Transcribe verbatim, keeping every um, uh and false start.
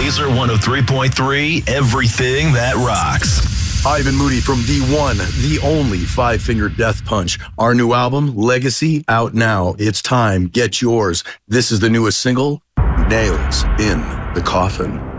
Laser one oh three point three, everything that rocks. Ivan Moody from the one, the only Five Finger Death Punch. Our new album, Legacy, out now. It's time. Get yours. This is the newest single, Nails in the Coffin.